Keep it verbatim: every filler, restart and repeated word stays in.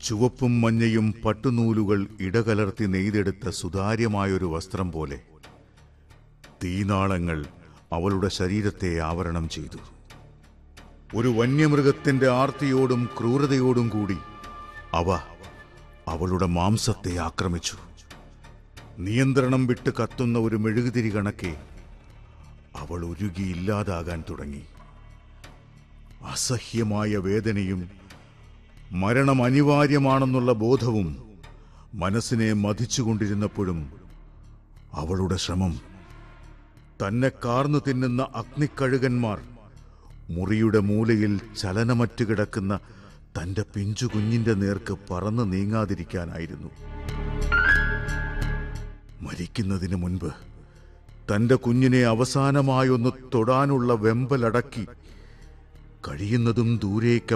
ചുവപ്പും മഞ്ഞയും പട്ടുനൂലുകൾ ഇടകലർത്തി നെയ്തെടുത്ത സുതാര്യമായൊരു വസ്ത്രം പോലെ തീനാളങ്ങൾ അവളുടെ ശരീരത്തെ ആവരണം ചെയ്തു. ഒരു വന്യമൃഗത്തിന്റെ ആർത്തിയോടും ക്രൂരതയോടും കൂടി അവ അവളുടെ മാംസത്തെ ആക്രമിച്ചു. നിയന്ത്രണം വിട്ട് കത്തുന്ന ഒരു മെഴുകുതിരി കണക്കെ അവൾ ഉരുകിയില്ലാതാകാൻ തുടങ്ങി. അസഹ്യമായ വേദനയും മരണം അനിവാര്യമാണെന്നുള്ള ബോധവും മനസ്സിനെ മഥിച്ചുകൊണ്ടിരുന്നപ്പോഴും അവളുടെ ശ്രമം തന്നെ കാർന്നു തിന്നുന്ന അഗ്നിക്കഴുകന്മാർ മുറിയുടെ മൂലയിൽ ചലനമറ്റ് കിടക്കുന്ന തന്റെ പിഞ്ചു കുഞ്ഞിന്റെ നേർക്ക് പറന്നു നീങ്ങാതിരിക്കാനായിരുന്നു. മരിക്കുന്നതിന് മുൻപ് തന്റെ കുഞ്ഞിനെ അവസാനമായൊന്ന് തൊടാനുള്ള വെമ്പലടക്കി കഴിയുന്നതും ദൂരേക്ക്